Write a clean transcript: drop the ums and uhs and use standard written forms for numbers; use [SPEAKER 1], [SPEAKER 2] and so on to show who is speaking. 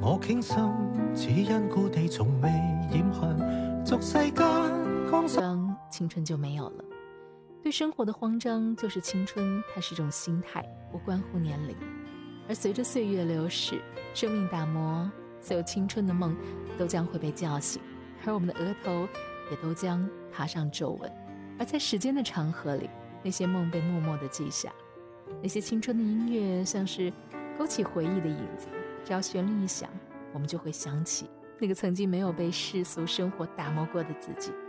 [SPEAKER 1] 我倾心，只因故地从未染痕，俗世間江山
[SPEAKER 2] 青春就没有了。对生活的慌张就是青春，它是种心态，不关乎年龄。而随着岁月流逝，生命打磨，所有青春的梦都将会被叫醒，而我们的额头也都将踏上皱纹。而在时间的长河里，那些梦被默默地记下，那些青春的音乐像是勾起回忆的影子，只要旋律一响，我们就会想起那个曾经没有被世俗生活打磨过的自己。